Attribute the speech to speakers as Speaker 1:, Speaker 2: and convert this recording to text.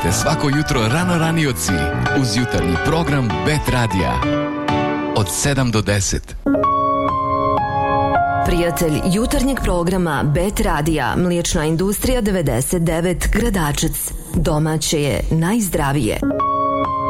Speaker 1: Budite svako jutro ranije od svih uz jutarnji program Bet Radija od 7 do 10.
Speaker 2: Prijatelj jutarnjeg programa Bet Radija, Mliječna industrija 99 Gradačac. Domaće je najzdravije.